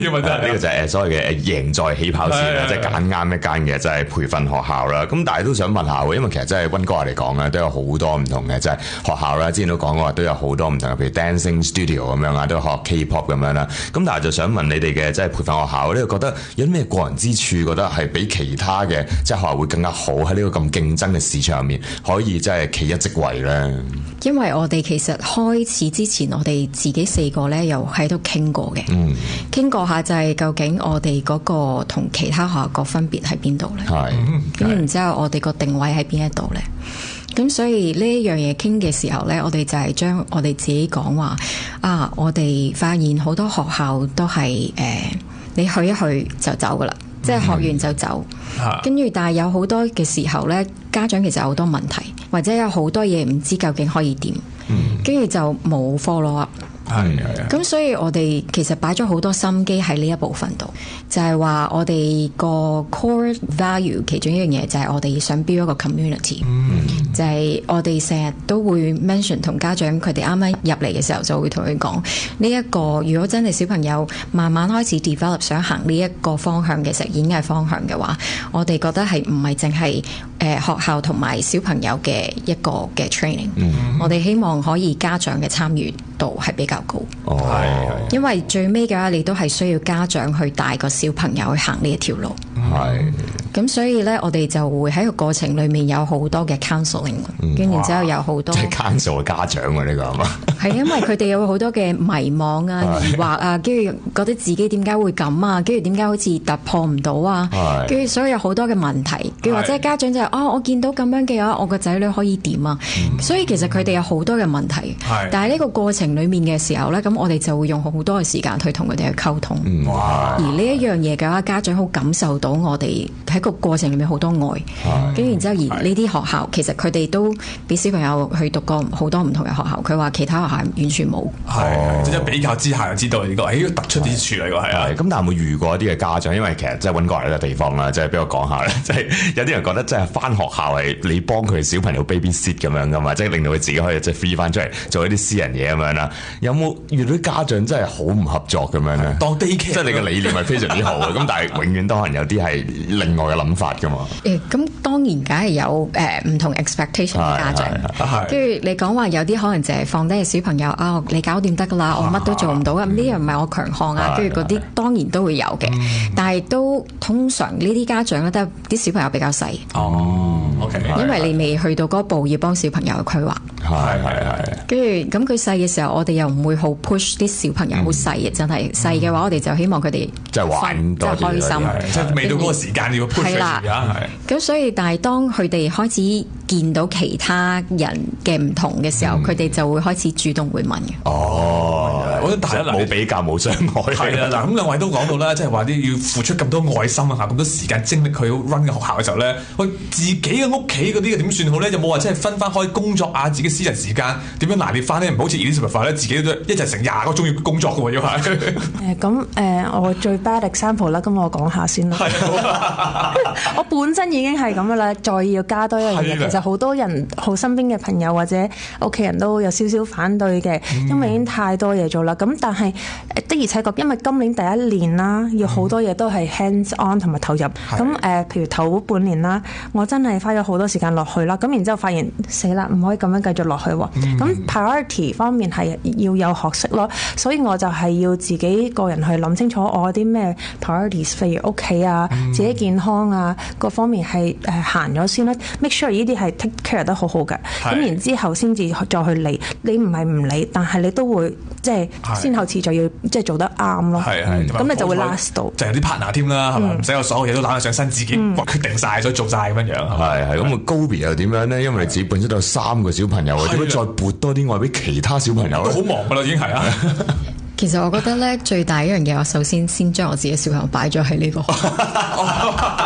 因為呢個就係所謂嘅贏在起跑線啦，即係揀啱一間嘅即係培訓學校啦。咁但係都想問下喎，因為其實真係溫哥華嚟講咧，都有好多唔同嘅即係學校啦。之前都講過話都有好多唔同嘅，譬如 dancing studio 咁樣啊，都學 K-pop 咁樣啦。咁但係就想問你哋嘅即係培訓學校，你覺得有啲咩個人之處，覺得係比其他嘅即係學校會更加好喺呢個咁競爭嘅市場入面，可以即係企一職位咧？ 因為我哋其實開始之前，我哋自己4個咧又喺度傾過嘅，傾過下就係究竟我哋嗰個同其他學校個分別喺邊度咧？咁然之後我哋個定位喺邊一度咧？咁所以呢一樣嘢傾嘅時候咧，我哋就係將我哋自己講話啊，我哋發現好多學校都係你去一去就走噶啦。即係學完就走，跟住但係有好多嘅時候呢，家長其實有好多問題，或者有好多嘢唔知究竟可以點，跟住就冇 follow up。咁所以我哋其實擺咗好多心機喺呢一部分度，就係話我哋個 core value 其中一樣嘢就係我哋想 build 一個 community，就係我哋成日都會 mention 同家長，佢哋啱啱入嚟嘅時候就會同佢講呢一個，如果真係小朋友慢慢開始 develop 想行呢一個方向嘅演藝方向嘅話，我哋覺得係唔係淨係學校同埋小朋友嘅一個嘅 training，我哋希望可以家長嘅參與度係比較高，因為最尾嘅話，你都係需要家長去帶個小朋友去行呢一條路。咁所以呢，我哋就會喺個過程裏面有好多嘅 counseling，跟住之後有好多即係 counsel 家長啊，呢個係嘛？係因為佢哋有好多嘅迷惘啊、疑惑啊，跟住覺得自己點解會咁啊，跟住點解好似突破唔到啊，跟住所以有好多嘅問題，跟住或者家長就係我見到咁樣嘅話，我個仔女可以點啊？所以其實佢哋有好多嘅問題，但係呢個過程裏面嘅時候呢，咁我哋就會用好多嘅時間去同佢哋去溝通。而呢一樣嘢嘅話，家長好感受到我哋喺個過程裏面好多愛，跟住然之後而呢啲學校其實佢哋都俾小朋友去讀過好多唔同嘅學校，佢話其他學校完全冇。 即係比較之下就知道呢個突出之處嚟㗎，係啊。咁但係有冇遇過一啲嘅家長？因為其實即係溫哥華呢個地方啦，即係俾我講下咧，即係有啲人覺得即係翻學校係你幫佢小朋友 baby sit 咁樣噶嘛，即係令到佢自己可以即係 free 翻出嚟做一啲私人嘢咁樣啦。有冇遇到啲家長真係好唔合作咁樣咧？當 daycare，即係你嘅理念係非常之好嘅，咁但係永遠都可能有啲係另外嘅諗法噶嘛。 咁當然梗係有唔同 expectation 嘅家長，跟住你講話有啲可能就係放低個小朋友啊，你搞掂得噶啦，我乜都做唔到啊，呢樣唔係我強項啊，跟住嗰啲當然都會有嘅，但係都通常呢啲家長咧都係啲小朋友比較細。因為你未去到嗰步要幫小朋友嘅規劃。跟住咁佢細嘅時候，我哋又唔會好 push 啲小朋友好細嘅，真係細嘅話，我哋就希望佢哋即係玩多啲， 即係開心， 即係未到嗰個時間要 push 佢。 咁所以，但係當佢哋開始見到其他人嘅唔同嘅時候，佢哋就會開始主動會問嘅。 我覺得大家冇比較冇傷害。係啦，嗱咁兩位都講到啦，即係話啲要付出咁多愛心啊，咁多時間精力去 run 嘅學校嘅時候咧，喂自己嘅屋企嗰啲嘅點算好咧？有冇話即係分翻開工作啊，自己私人時間點樣拿捏翻咧？唔好似 Elizabeth 咧，自己都一日成20個鐘要工作嘅喎，要係。 我最 bad example 啦，咁我講下先啦。我本身已經係咁噶啦，再要加多一樣嘢，其實好多人好身邊嘅朋友或者屋企人都有少少反對嘅，因為已經太多嘢做啦。咁但係的而且確，因為今年第一年啦，要好多嘢都係 hands on 同埋投入。咁譬如頭半年啦，我真係花咗好多時間落去啦。咁然之後發現死啦，唔可以咁樣繼續落去喎。咁 priority 方面係要有學識咯，所以我就係要自己個人去諗清楚我啲咩 priorities，譬如屋企啊、自己健康啊各方面係行咗先啦。make sure 呢啲係 take care 得好好嘅。咁然之後先至再去理。你唔係唔理，但係你都會即係先後次序要即係做得啱咯。咁你就會 last 到。就有啲 partner 添啦，係嘛？唔使我所有嘢都攬上身，自己決定晒，所以做晒咁樣樣。係咁Gobi又點樣咧？因為你自己本身都有3個小朋友，點解再撥多啲愛俾其他小朋友？都好忙噶啦，已經係啊。 其實我覺得咧，最大一樣嘢，我首先將我自己小朋友擺咗喺呢個學校。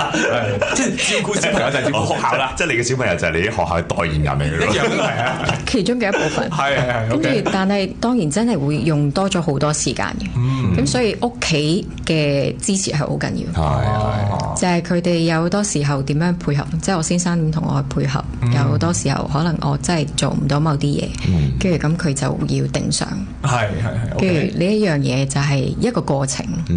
即係照顧小朋友就係照顧學校啦， 即係你嘅小朋友就係你啲學校嘅代言人嚟嘅咯， 一樣都係啊， 其中嘅一部分。 係跟住，但係當然真係會用多咗好多時間嘅。咁所以屋企嘅支持係好緊要。就係佢哋有好多時候點樣配合，即係我先生點同我去配合。有好多時候可能我真係做唔到某啲嘢，跟住咁佢就要頂上。 係。 跟住呢一樣嘢就係一個過程。